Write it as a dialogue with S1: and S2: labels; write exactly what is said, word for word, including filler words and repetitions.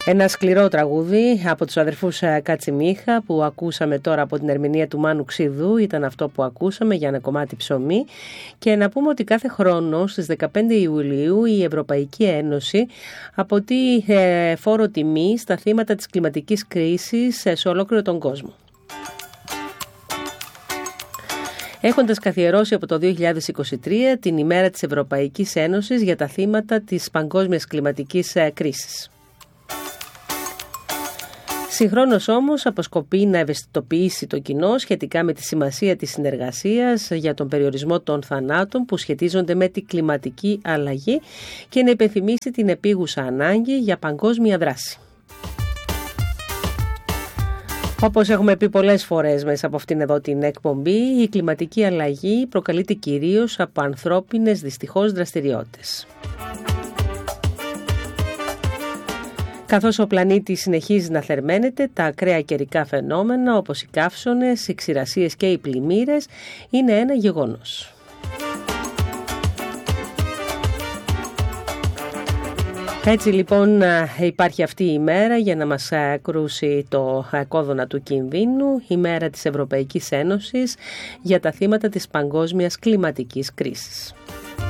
S1: Ένα σκληρό τραγούδι από τους αδερφούς Κατσιμίχα που ακούσαμε τώρα από την ερμηνεία του Μάνου Ξηδού, ήταν αυτό που ακούσαμε για ένα κομμάτι ψωμί. Και να πούμε ότι κάθε χρόνο στις δεκαπέντε Ιουλίου η Ευρωπαϊκή Ένωση αποτεί ε, φόρο τιμή στα θύματα της κλιματικής κρίσης σε ολόκληρο τον κόσμο. Έχοντας καθιερώσει από το δύο χιλιάδες είκοσι τρία την ημέρα της Ευρωπαϊκής Ένωσης για τα θύματα της παγκόσμιας κλιματικής κρίσης. Συγχρόνως όμως αποσκοπεί να ευαισθητοποιήσει το κοινό σχετικά με τη σημασία της συνεργασίας για τον περιορισμό των θανάτων που σχετίζονται με την κλιματική αλλαγή και να υπενθυμίσει την επίγουσα ανάγκη για παγκόσμια δράση. Όπως έχουμε πει πολλές φορές μέσα από αυτήν εδώ την εκπομπή, η κλιματική αλλαγή προκαλείται κυρίως από ανθρώπινες δυστυχώς δραστηριότητες. Καθώς ο πλανήτης συνεχίζει να θερμαίνεται, τα ακραία καιρικά φαινόμενα όπως οι καύσωνες, οι ξηρασίες και οι πλημμύρες είναι ένα γεγονός. Έτσι λοιπόν υπάρχει αυτή η μέρα για να μας κρούσει το κόδωνα του κινδύνου, η μέρα της Ευρωπαϊκής Ένωσης για τα θύματα της παγκόσμιας κλιματικής κρίσης.